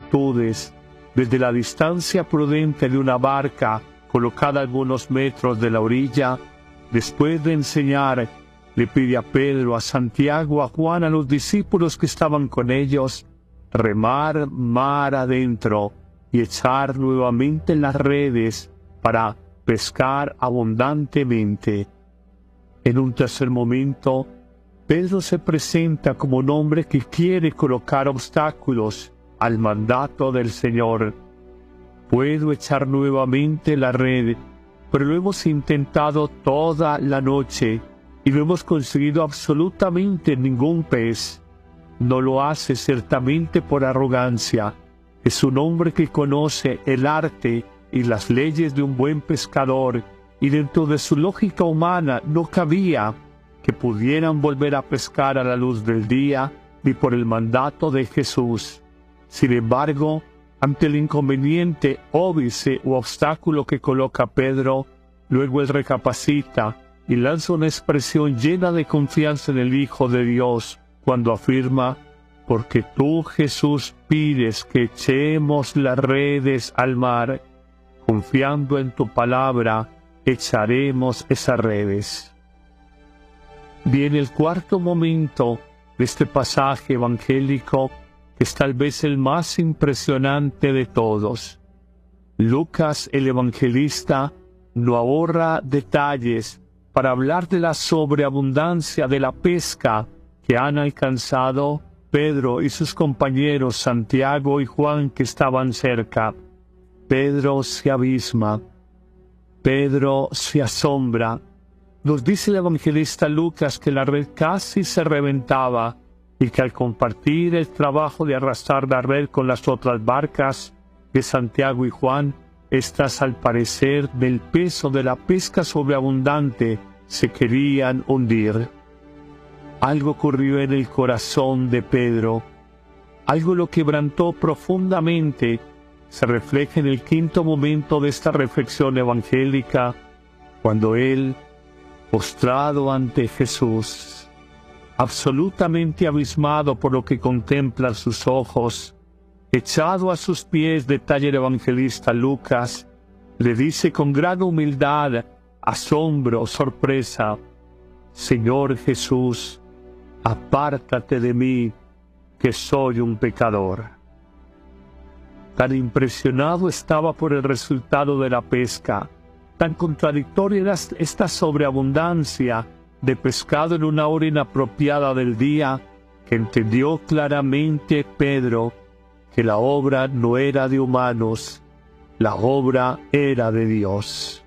multitudes, desde la distancia prudente de una barca colocada a algunos metros de la orilla, después de enseñar, le pide a Pedro, a Santiago, a Juan, a los discípulos que estaban con ellos, remar mar adentro y echar nuevamente las redes para pescar abundantemente. En un tercer momento, Pedro se presenta como un hombre que quiere colocar obstáculos al mandato del Señor. Puedo echar nuevamente la red, pero lo hemos intentado toda la noche y no hemos conseguido absolutamente ningún pez. No lo hace ciertamente por arrogancia. Es un hombre que conoce el arte y las leyes de un buen pescador, y dentro de su lógica humana no cabía que pudieran volver a pescar a la luz del día ni por el mandato de Jesús. Sin embargo, ante el inconveniente, óbice u obstáculo que coloca Pedro, luego él recapacita y lanza una expresión llena de confianza en el Hijo de Dios, cuando afirma: porque tú, Jesús, pides que echemos las redes al mar, confiando en tu palabra, echaremos esas redes. Viene el cuarto momento de este pasaje evangélico, que es tal vez el más impresionante de todos. Lucas, el evangelista, no ahorra detalles para hablar de la sobreabundancia de la pesca que han alcanzado Pedro y sus compañeros Santiago y Juan, que estaban cerca. Pedro se abisma, Pedro se asombra. Nos dice el evangelista Lucas que la red casi se reventaba y que al compartir el trabajo de arrastrar la red con las otras barcas de Santiago y Juan, estas, al parecer, del peso de la pesca sobreabundante, se querían hundir. Algo ocurrió en el corazón de Pedro, algo lo quebrantó profundamente. Se refleja en el quinto momento de esta reflexión evangélica, cuando él, postrado ante Jesús, absolutamente abismado por lo que contemplan sus ojos, echado a sus pies, detalla el evangelista Lucas, le dice con gran humildad, asombro, sorpresa: Señor Jesús, apártate de mí, que soy un pecador. Tan impresionado estaba por el resultado de la pesca, tan contradictoria era esta sobreabundancia de pescado en una hora inapropiada del día, que entendió claramente Pedro que la obra no era de humanos, la obra era de Dios.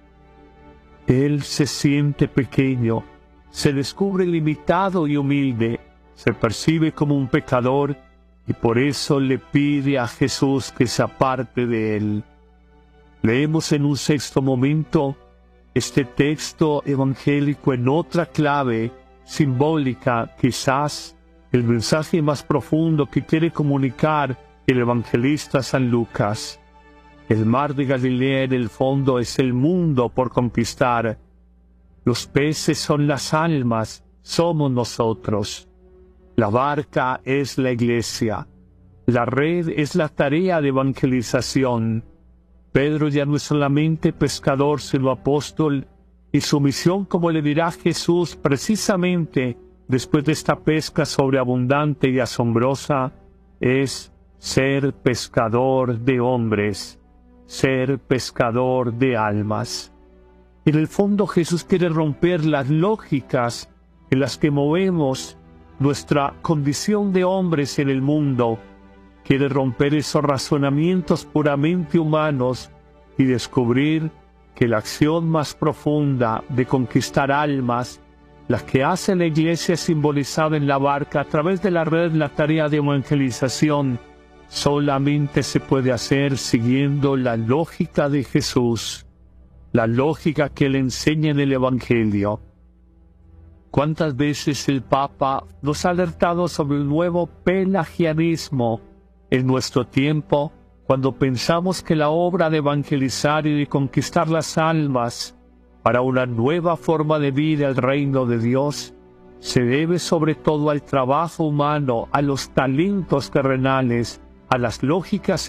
Él se siente pequeño, se descubre limitado y humilde, se percibe como un pecador, y por eso le pide a Jesús que se aparte de él. Leemos en un sexto momento este texto evangélico en otra clave simbólica, quizás el mensaje más profundo que quiere comunicar el evangelista San Lucas. El mar de Galilea en el fondo es el mundo por conquistar. Los peces son las almas, somos nosotros. La barca es la iglesia. La red es la tarea de evangelización. Pedro ya no es solamente pescador, sino apóstol, y su misión, como le dirá Jesús precisamente después de esta pesca sobreabundante y asombrosa, es ser pescador de hombres, ser pescador de almas. En el fondo, Jesús quiere romper las lógicas en las que movemos nuestra condición de hombres en el mundo. Quiere romper esos razonamientos puramente humanos y descubrir que la acción más profunda de conquistar almas, la que hace la iglesia simbolizada en la barca a través de la red, la tarea de evangelización, solamente se puede hacer siguiendo la lógica de Jesús, la lógica que Él enseña en el Evangelio. ¿Cuántas veces el Papa nos ha alertado sobre el nuevo pelagianismo en nuestro tiempo, cuando pensamos que la obra de evangelizar y de conquistar las almas para una nueva forma de vida al reino de Dios se debe sobre todo al trabajo humano, a los talentos terrenales, a las lógicas